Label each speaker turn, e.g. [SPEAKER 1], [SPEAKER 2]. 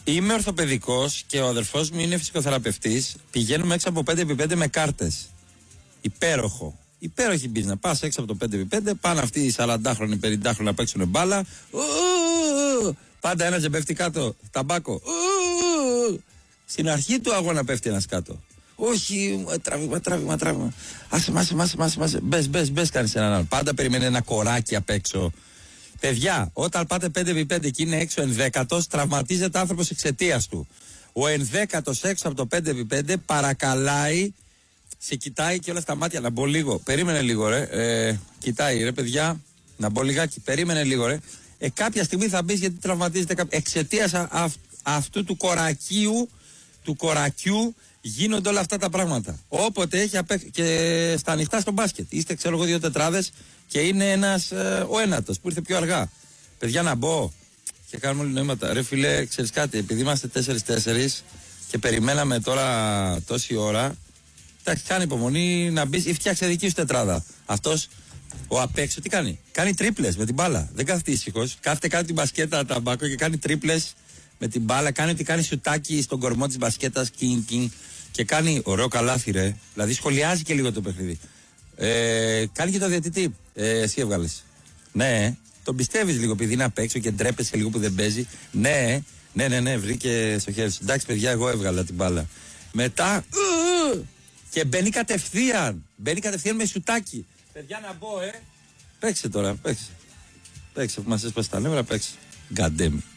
[SPEAKER 1] Είμαι ορθοπαιδικός και ο αδερφός μου είναι φυσικοθεραπευτής. Πηγαίνουμε έξω από 5x5 με κάρτες. Υπέροχο. Υπέροχη μπίζνα. Πας έξω από το 5x5, πάνε αυτοί οι 40χρονοι, 50χρονοι να παίξουν μπάλα. Πάντα ένας πέφτει κάτω. Ταμπάκο. Στην αρχή του αγώνα πέφτει ένας κάτω. Όχι, τράβημα. Άσε. Μπες, κάνεις έναν άλλο. Πάντα περιμένει ένα κοράκι απ' έξω. Παιδιά, όταν πάτε 5x5 και είναι έξω ενδέκατος, τραυματίζεται άνθρωπος εξαιτίας του. Ο ενδέκατος έξω από το 5x5 παρακαλάει, σε κοιτάει και όλα στα μάτια. Να μπω λίγο. Περίμενε λίγο, ρε. Κοιτάει, ρε παιδιά. Να μπω λιγάκι. Περίμενε λίγο, ρε. Κάποια στιγμή θα μπει γιατί τραυματίζεται εξαιτίας αυτού του κορακιού γίνονται όλα αυτά τα πράγματα. Όποτε έχει και στα ανοιχτά στο μπάσκετ. Είστε, ξέρω εγώ, 2 τετράδες και είναι ένας ο ένατος που ήρθε πιο αργά. Παιδιά, να μπω. Και κάνουμε όλοι νοήματα. Ρε φίλε, ξέρεις κάτι, επειδή είμαστε 4-4 και περιμέναμε τώρα τόση ώρα. Εντάξει, κάνει υπομονή να μπει ή φτιάξε δική σου τετράδα. Αυτός ο απ' έξω τι κάνει? Κάνει τρίπλες με την μπάλα. Δεν κάθεται ήσυχος. Κάθεται κάτω την μπασκέτα ταμπάκο και κάνει τρίπλες με την μπάλα. Κάνει ότι κάνει σουτάκι στον κορμό της μπασκέτας. Κιν. Και κάνει ωραίο καλάθι, ρε. Δηλαδή σχολιάζει και λίγο το παιχνίδι. Κάνει και το διαιτητή. Εσύ έβγαλες. Ναι. Τον πιστεύεις λίγο επειδή είναι απ' έξω και ντρέπεσαι λίγο που δεν παίζει. Ναι, βρήκε στο χέρι σου. Εντάξει, παιδιά, εγώ έβγαλα την μπάλα. Μετά. Και μπαίνει κατευθείαν. Με σουτάκι. Παιδιά, να μπω, Παίξε τώρα, παίξε. Που μας έσπασε τα νεύρα, παίξε. Γκαντέμι.